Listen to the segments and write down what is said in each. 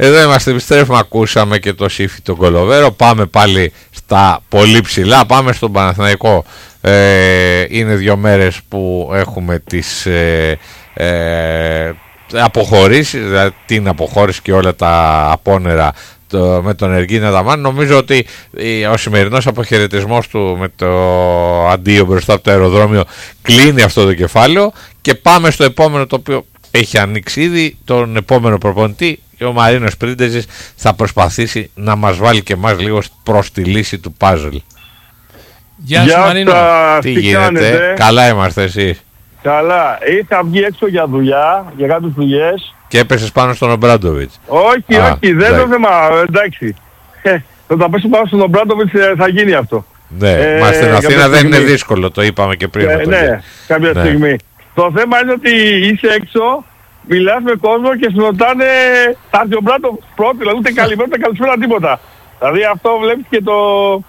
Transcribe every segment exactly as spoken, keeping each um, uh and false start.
Εδώ είμαστε, επιστρέφουμε, ακούσαμε και το Σύφη τον Κολοβέρο. Πάμε πάλι στα πολύ ψηλά, πάμε στον Παναθηναϊκό. Ε, είναι δύο μέρες που έχουμε τις ε, ε, αποχωρήσεις, δηλαδή την αποχώρηση και όλα τα απόνερα το, με τον Εργίνα Αταμάν. Νομίζω ότι ο σημερινός αποχαιρετισμός του με το αντίο μπροστά από το αεροδρόμιο κλείνει αυτό το κεφάλαιο και πάμε στο επόμενο, το οποίο έχει ανοίξει ήδη, τον επόμενο προπονητή. Και ο Μαρίνος Πρίντεζης θα προσπαθήσει να μας βάλει και εμάς λίγο προς τη λύση του πάζλ. Γεια σου Μαρίνο. Τι, τι γίνεται, κάνετε? Καλά είμαστε, εσείς? Καλά, είχα βγει έξω για δουλειά, για κάποιες δουλειές. Και έπεσες πάνω στον Ομπράντοβιτς? Όχι, Α, όχι, δεν είναι θέμα, εντάξει. Το να πέσω πάνω στον Ομπράντοβιτς θα γίνει αυτό. Ναι, ε, μα στην Αθήνα δεν είναι δύσκολο, το είπαμε και πριν. Ε, ναι, κάποια ναι. στιγμή. Το θέμα είναι ότι είσαι έξω, μιλάς με κόσμο και σου ρωτάνε θα έρθει ο Ομπράντοβιτς πρώτη, δηλαδή ούτε καλημέρα, ούτε καλησπέρα, τίποτα. Δηλαδή αυτό βλέπεις και το,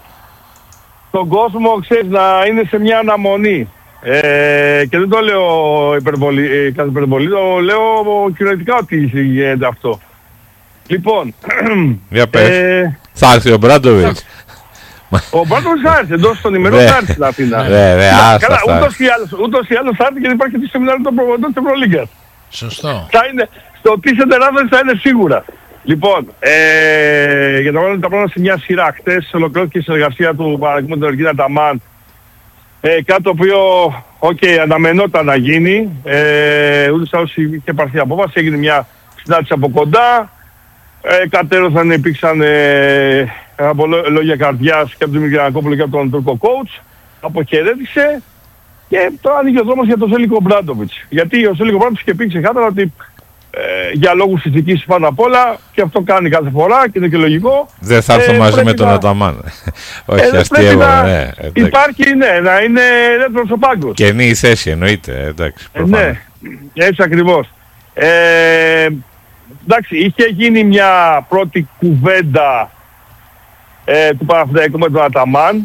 τον κόσμο, ξέρεις, να είναι σε μια αναμονή. Ε, και δεν το λέω υπερβολή, ε, κατά υπερβολή, το λέω κυριολεκτικά ότι γίνεται αυτό. Λοιπόν, για πες, ε, θα έρθει ο Μπράντοβιτς. Ο Μπράντοβιτς θα έρθει, εντός των ημερών θα έρθει στην Αθήνα. Καλά, ούτως ή άλλως, ούτως ή άλλως θα έρθει και δεν υπάρχει και το σεμινάριο των προπονητών της Ευρωλίγκας. Σωστό. Θα είναι, στο τι σε τεράδες θα είναι σίγουρα. Λοιπόν, ε, για να βάλουμε τα πράγματα σε μια σειρά, χτες ολοκληρώθηκε η συνεργασία του Παναθηναϊκού με τον Εργίνα Αταμάν. Ε, κάτι το οποίο, οκ, okay, αναμενόταν να γίνει. Ε, ούτως ή άλλως είχε πάρθει απόφαση, έγινε μια συνάντηση από κοντά. Ε, κατέρωθαν, υπήρξαν ε, από λόγια καρδιάς και από τον Μιγκρανακόπουλο και από τον Τούρκο coach. Αποχαιρέτησε και τώρα ανοίγει ο δρόμος για τον Ζέλικο Μπράντοβιτς. Γιατί ο Ζέλικο Μπράντοβιτς και πει ξεκάθαρα ότι ε, για λόγους ηθικής πάνω απ' όλα, και αυτό κάνει κάθε φορά και είναι και λογικό. Δεν θα έρθω ε, μαζί με τον να... Αταμάν. Όχι, ε, αστείευα, ναι. Υπάρχει, ναι, να είναι ελεύθερος ο πάγκος. Καινή η θέση εννοείται, εντάξει. Ε, ναι, έτσι ακριβώς. Ε, εντάξει, είχε γίνει μια πρώτη κουβέντα ε, του Παναθηναϊκού με τον Αταμάν.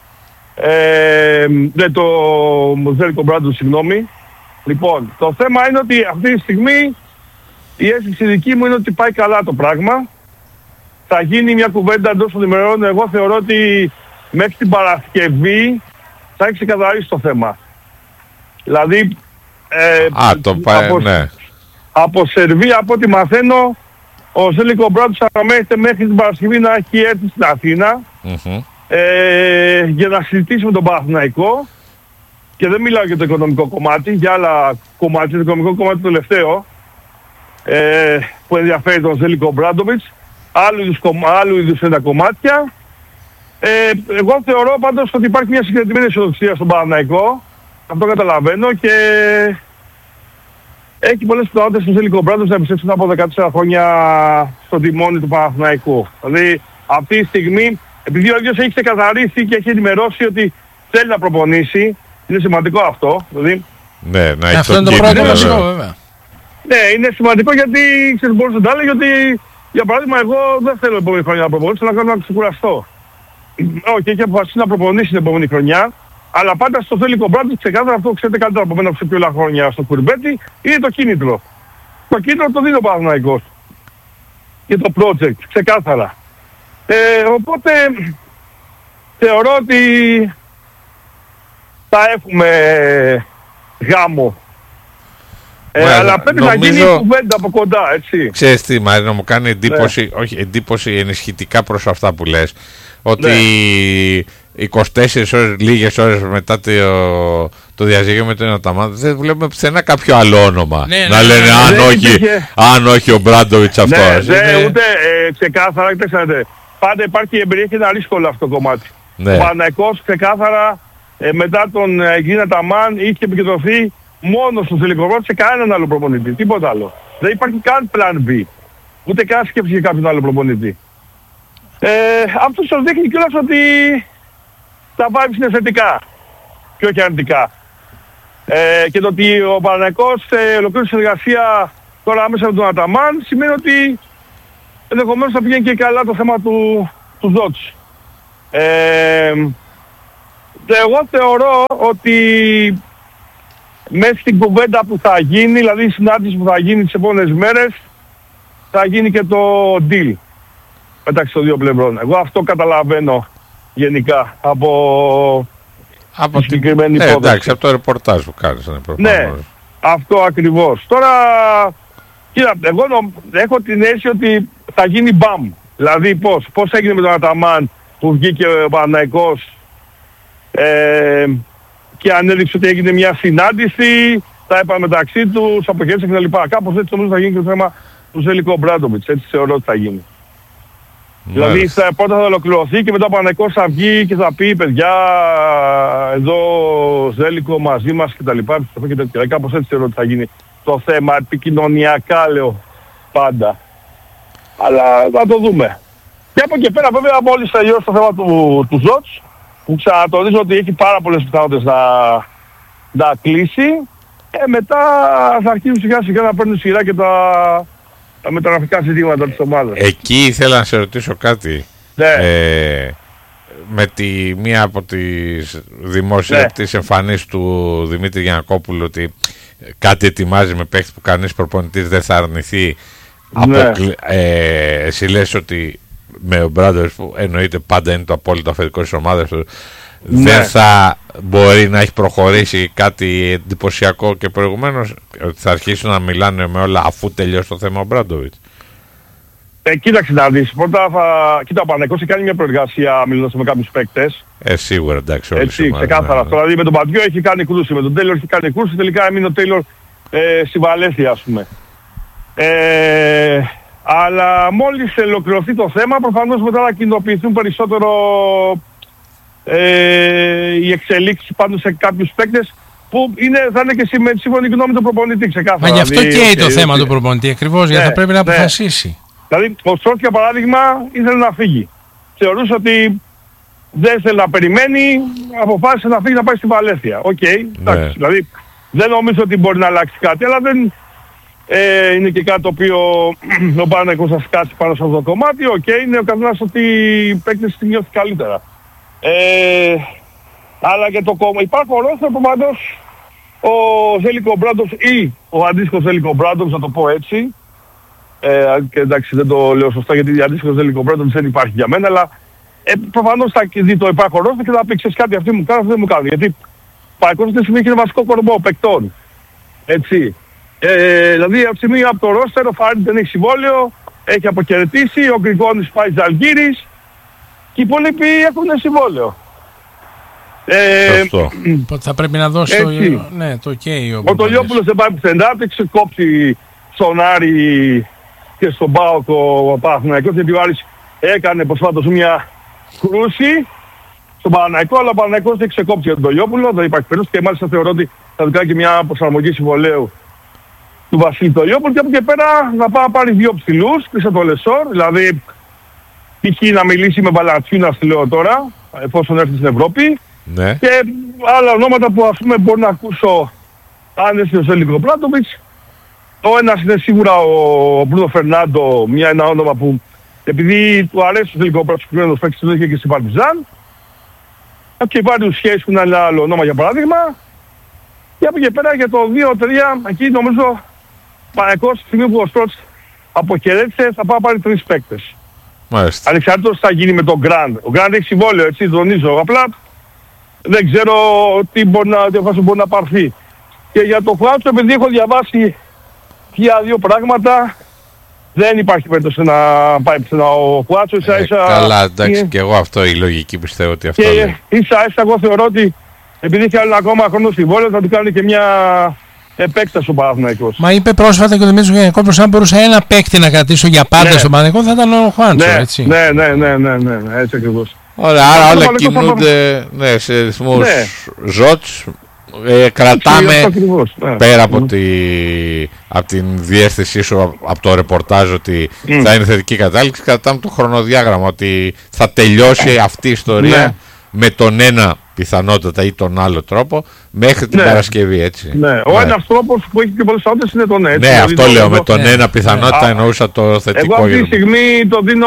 Ε, ναι, το Ζέλικο Μπράντοβιτς, συγγνώμη. Λοιπόν, το θέμα είναι ότι αυτή τη στιγμή η αίσθηση δική μου είναι ότι πάει καλά το πράγμα. Θα γίνει μια κουβέντα εντός των ημερών. Εγώ θεωρώ ότι μέχρι την Παρασκευή θα έχει ξεκαθαρίσει το θέμα. Δηλαδή, ε, Α, το πάει, από, ναι. από Σερβία, από ό,τι μαθαίνω, ο Ζέλικο Μπράντοβιτς αναμένεται μέχρι την Παρασκευή να έχει έρθει στην Αθήνα mm-hmm. ε, για να συζητήσει με τον Παναθηναϊκό. Και δεν μιλάω για το οικονομικό κομμάτι, για άλλα κομμάτια, το οικονομικό κομμάτι το τελευταίο ε, που ενδιαφέρει τον Ζέλικο Μπράντοβιτς, άλλου είδους, άλλου είδους ένα κομμάτια. Ε, εγώ θεωρώ πάντως ότι υπάρχει μια συγκεκριμένη αισιοδοξία στον Παναθηναϊκό, αυτό καταλαβαίνω, και έχει πολλές πιθανότητες στον Ζέλικο Μπράντοβιτς να επιστρέψει από δεκατέσσερα χρόνια στο τιμόνι του Παναθηναϊκού. Δηλαδή αυτή τη στιγμή, επειδή ο ίδιος έχει ξεκαθαρίσει και έχει ενημερώσει ότι θέλει να προπονήσει, είναι σημαντικό αυτό, δηλαδή. Ναι, να έχει αυτό είναι το πρώτο βασικό, βέβαια. Ναι, είναι σημαντικό γιατί ξέρεις, μπορείς να τα έλεγε ότι, για παράδειγμα, εγώ δεν θέλω επόμενη χρονιά να προπονήσω, θέλω να κάνω να ξεκουραστώ. Όχι, έχει αποφασίσει να προπονήσει την επόμενη χρονιά, αλλά πάντα στο Ζέλικο Μπράντοβιτς, ξεκάθαρα αυτό ξέρετε καλύτερα από μένα σε πιο άλλα χρόνια στο Κουρμπέτι, είναι το κίνητρο. Το κίνητρο το δίνει ο Παναθηναϊκός. Και το project, ξεκάθαρα. Ε, οπότε, θεωρώ ότι θα έχουμε γάμο. Ε, Μάλα, αλλά πρέπει νομίζω... να γίνει κουβέντα από κοντά, έτσι. Ξέρεις τι, Μαρίνο, μου κάνει εντύπωση, ναι. όχι εντύπωση ενισχυτικά προς αυτά που λες, ότι ναι. είκοσι τέσσερις ώρες, λίγες ώρες μετά το, το διαζύγιο με τον Αταμάν, δεν βλέπουμε πουθενά κάποιο άλλο όνομα. Ναι, να ναι, λένε ναι, αν, ναι, όχι, είχε... αν όχι ο Μπράντοβιτς αυτό. Ναι, ναι, είναι... ούτε ε, ξεκάθαρα, ξέρετε, πάντα υπάρχει εμπειρία και ένα ρίσκο αυτό το κομμάτι. Ναι. Ο Παναθηναϊκός ξεκάθαρα ε, μετά τον Εργίνα Αταμάν είχε επικεντρωθεί μόνο στο Ζέλικο Μπράντοβιτς, σε κανέναν άλλο προπονητή, τίποτα άλλο. Δεν υπάρχει καν plan B, ούτε καν σκέψη για κάποιον άλλο προπονητή. Ε, αυτό σας δείχνει κιόλας ότι τα vibes είναι θετικά και όχι αρνητικά. Ε, και το ότι ο Παναθηναϊκός ε, ολοκλήρωσε συνεργασία τώρα άμεσα με τον Αταμάν σημαίνει ότι ενδεχομένως θα πηγαίνει και καλά το θέμα του, του Ζότς. Ε, εγώ θεωρώ ότι μέσα στην κουβέντα που θα γίνει, δηλαδή η συνάντηση που θα γίνει τις επόμενες μέρες, θα γίνει και το deal μεταξύ των δύο πλευρών. Εγώ αυτό καταλαβαίνω γενικά από, από τη συγκεκριμένη την... υπόθεση. Ε, εντάξει, από το ρεπορτάζ που κάνεις. Ναι, αυτό ακριβώς. Τώρα, κοίτα, εγώ νο, έχω την αίσθηση ότι θα γίνει μπαμ. Δηλαδή πώς, πώς έγινε με τον Αταμάν που βγήκε ο Παναθηναϊκός ε, και ανέδειξε ότι έγινε μια συνάντηση, τα είπαν μεταξύ τους, αποχαιρέτησε κτλ. Κάπως έτσι νομίζω θα γίνει και το θέμα του Ζέλικο Μπράντοβιτς, έτσι θεωρώ ότι θα γίνει. Μάλιστα. Δηλαδή θα, πρώτα θα ολοκληρωθεί και μετά ο Παναθηναϊκός θα βγει και θα πει παιδιά εδώ Ζέλικο μαζί μας κτλ. Και τέτοια. Κάπως έτσι θεωρώ ότι θα γίνει το θέμα, επικοινωνιακά λέω πάντα. Αλλά θα το δούμε. Και από εκεί πέρα βέβαια μόλις τελειώσει το θέμα του, του Ζότς, που ξανατονίζω ότι έχει πάρα πολλές πιθανότητες να, να κλείσει, ε, μετά θα αρχίσουν σιγά σιγά να παίρνουν σειρά και τα, τα μεταγραφικά ζητήματα της ομάδας. Εκεί ήθελα να σε ρωτήσω κάτι. Ναι. Ε, με τη μία από τις δημόσιες, ναι, τις εμφανίσεις του Δημήτρη Γιαννακόπουλου ότι κάτι ετοιμάζει με παίχτη που κανείς προπονητής δεν θα αρνηθεί. Ναι. Αποκλει... Ε, εσύ λες ότι με ο Μπράντοβιτς που εννοείται πάντα είναι το απόλυτο αφεντικό της ομάδας του, ναι, δεν θα μπορεί να έχει προχωρήσει κάτι εντυπωσιακό και προηγουμένως ότι θα αρχίσουν να μιλάνε με όλα αφού τελειώσει το θέμα ο Μπράντοβιτς? Ε, κοίταξε να δεις, πρώτα θα... Κοίτα, ο Παναθηναϊκός έχει κάνει μια προεργασία μιλώντας με κάποιους παίκτες. Ε, σίγουρα, εντάξει, όλοι έτσι, ξεκάθαρα. Ναι. Δηλαδή με τον Παντιό έχει κάνει κρούση, με τον Τέιλορ έχει κάνει κρούση, τελικά έμεινε ο Τέιλορ ε, στη Βαλένθια, ας πούμε. Ε, αλλά μόλις ολοκληρωθεί το θέμα, προφανώς μετά θα κοινοποιηθούν περισσότερο ε, οι εξελίξεις πάνω σε κάποιους παίκτες που είναι, θα είναι και με σύμφωνη γνώμη του προπονητή, ξεκάθαρα. Μα γι' αυτό δηλαδή, καίει okay, το okay. θέμα του προπονητή ακριβώς, ναι, γιατί θα πρέπει να ναι. αποφασίσει. Δηλαδή, ο Στρότ για παράδειγμα ήθελε να φύγει. Θεωρούσε ότι δεν θέλει να περιμένει, αποφάσισε να φύγει να πάει στη Βαλένθια. Οκ, okay, ναι. εντάξει. Δηλαδή δεν νομίζω ότι μπορεί να αλλάξει κάτι, αλλά δεν ε, είναι και κάτι το οποίο ο Παναθηναϊκός θα σκάσει πάνω σε αυτό το κομμάτι. Οκ, okay, είναι ο καθένας ότι οι παίκτες τη νιώθει καλύτερα. Ε, αλλά και το κόμμα. Υπάρχει ο ρόστερ επομένως ο Ζέλικο Μπράντοβιτς ή ο αντίστοιχος Ζέλικο Μπράντοβιτς, να το πω έτσι. Ε, και εντάξει δεν το λέω σωστά γιατί αντίστοιχος Ζέλικο Μπράντοβιτς δεν υπάρχει για μένα, αλλά ε, προφανώς θα δει το υπάρχον ρόστερ και θα πει ξέρεις κάτι, αυτοί μου κάνουν, αυτοί δεν μου κάνουν. Γιατί παρακολουθούν αυτή τη στιγμή έχει ένα βασικό κορμό παικτών. Έτσι. Ε, δηλαδή από τη στιγμή από το ρόστερ ο Φάρντ δεν έχει συμβόλαιο, έχει αποχαιρετήσει, ο Γκριγκόνης πάει Ζαλγκύρης και οι υπόλοιποι έχουν συμβόλαιο. Ε, θα πρέπει να δώσει το, ναι, το okay, ο Τολιόπουλος δεν πάει πουθενά, δεν ξεκόψει στον Άρη και στον ΠΑΟΚ ο Παναθηναϊκός, γιατί ο Άρης έκανε προσφάτως μια κρούση στον Παναθηναϊκό, αλλά ο Παναθηναϊκός δεν ξεκόψει τον Τολιόπουλο, δεν υπάρχει περίπτωση και μάλιστα θεωρώ ότι θα του κάνει και μια προσαρμογή συμβολέου του Βασίλη Τολιόπουλου και από εκεί πέρα θα πάει να πάρει δύο ψηλούς, πίσω το Λεσόρ, δηλαδή π.χ. να μιλήσει με Βαλαντσιούνα, λέω τώρα, εφόσον έρθει στην Ευρώπη. Ναι. Και άλλα ονόματα που ας πούμε μπορώ να ακούσω αν έρθει ο Ζέλικο Μπράντοβιτς. Το ένας είναι σίγουρα ο Μπρούνο Φερνάντο, μια, ένα όνομα που επειδή του αρέσει ο Ζέλικο Μπράντοβιτς παίξει το είχε και στην Παρτιζάν. Και υπάρχουν σχέσεις που είναι ένα άλλο όνομα για παράδειγμα. Και από εκεί πέρα για το δύο τρία εκεί νομίζω Παναθηναϊκός στη στιγμή που ο Στρότς αποχαιρέτησε θα πάει να πάρει τρεις παίκτες. Μάλιστα. Ανεξαρτήτως θα γίνει με τον Γκραντ. Ο Γκραντ έχει συμβόλαιο, έτσι τονίζω. Απλά δεν ξέρω τι μπορεί να, τι μπορεί να πάρθει. Και για το Χουάντσο, επειδή έχω διαβάσει πια δύο πράγματα, δεν υπάρχει περίπτωση να πάει πουθενά ο Χουάντσο. Ίσα ε, ίσα... Καλά, εντάξει, και εγώ αυτό η λογική πιστεύω ότι αυτό και λέει. Ίσα ίσα εγώ θεωρώ ότι επειδή έχει άλλο ακόμα χρόνο συμβόλαιο θα του κάνει και μια επέκταση ο Παναθηναϊκός. Μα είπε πρόσφατα και ο Δημήτρης Γιαννακόπουλος αν μπορούσα ένα παίκτη να κρατήσω για πάντα, ναι, στον Παναθηναϊκό θα ήταν ο Χουάντσο, ναι, έτσι. Ναι, ναι, ναι, ναι, ναι, ναι, έτσι ακριβώς. Ωραία, άρα όλα κινούνται ναι, σε ρυθμούς ναι. Ζότς. Ε, κρατάμε ακριβώς, ναι. Πέρα από, τη, από την διεύθυνσή σου από το ρεπορτάζ ότι mm. θα είναι θετική κατάληξη, κρατάμε το χρονοδιάγραμμα ότι θα τελειώσει αυτή η ιστορία ναι. με τον ένα πιθανότατα ή τον άλλο τρόπο μέχρι την ναι. Παρασκευή, έτσι. Ναι, ο ναι. ένας τρόπος που έχει και πολλές πιθανότητες είναι τον έτσι. Ναι, δηλαδή αυτό το λέω, το... με τον ναι. ένα πιθανότητα ναι. εννοούσα το θετικό. Εγώ αυτή τη στιγμή το δίνω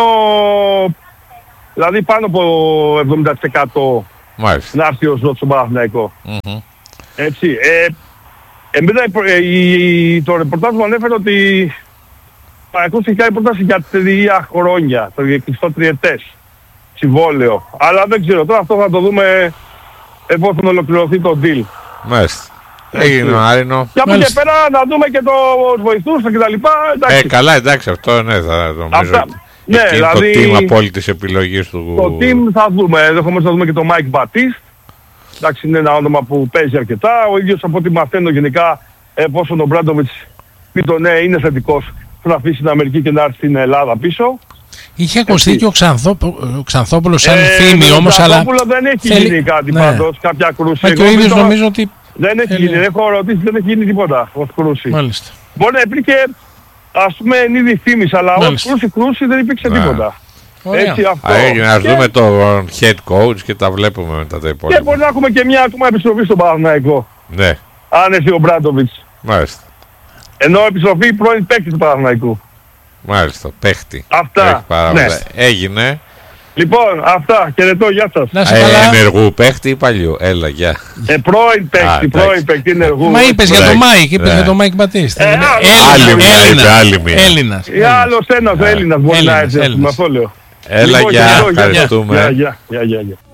δηλαδή πάνω από εβδομήντα τοις εκατό Μάλιστα. να έρθει ο Ζώτς στον Παναθηναϊκό. Mm-hmm. Έτσι. Ε, εμένα, ε, η, το ρεπορτάζ μου ανέφερε ότι Παναθηναϊκός έχει κάνει πρόταση για τρία χρόνια, το κλειστό τριετές συμβόλαιο. Αλλά δεν ξέρω, τώρα αυτό θα το δούμε εφόσον ολοκληρωθεί το deal. Μάλιστα. Έγινε ο Άρινο. Και από εκεί πέρα να δούμε και τους βοηθούς και τα λοιπά. Ε, καλά, εντάξει, αυτό ναι, θα νομίζω. Αυτά, ναι, εκεί δηλαδή, το team απόλυτης επιλογής του. Το team θα δούμε, ενδεχομένως θα δούμε και τον Mike Batiste. Εντάξει, είναι ένα όνομα που παίζει αρκετά. Ο ίδιος από ό,τι μαθαίνω γενικά, εφόσον ο Μπράντοβιτς πει το ναι, είναι θετικός, θα αφήσει την Αμερική και να έρθει στην Ελλάδα πίσω. Είχε ακουστεί και ο, Ξανθό, ο Ξανθόπουλος σαν ε, φήμη όμως, αλλά... Ο Ξανθόπουλο δεν έχει θέλει... γίνει κάτι ναι. πάντως, κάποια κρούση. Μα και ο ίδιος νομίζω ότι... Δεν έχει θέλει... γίνει, έχω ρωτήσει, δεν έχει γίνει τίποτα ως κρούση. Μάλιστα. Μπορεί να υπήρχε, ας πούμε, εν είδη φήμης, αλλά ως κρούση κρούση δεν υπήρξε ναι. τίποτα. Έτσι, αυτό. Έγινε, ας και... δούμε τον head coach και τα βλέπουμε μετά τα υπόλοιπα. Και μπορεί να έχουμε και μια ακόμα επιστροφή στον Παναθηναϊκό. Ναι. Αν έρθει ο Μπράντοβιτς. Μάλιστα. Ενώ επιστροφή πρώην παίκτη του Παναθηναϊκού. Μάλιστα, παίχτη. Αυτά. Ναι. Έγινε. Λοιπόν, αυτά. Χαιρετώ, γεια σας. Να σε ε, καλά. Ενεργού παίχτη ή παλιού. Έλα, γεια. Ε, πρώην παίχτη, πρώην παίχτη ενεργού. Μα είπες για τον Μάικ, είπες για τον Μάικ Μπατίστα. Ε, άλλη μία. Έλληνας. Ή άλλος ένας Έλληνας μπορεί να έρθει. Αυτό λέω. Έλα, γεια. Ευχαριστούμε. Γεια, γεια, γεια.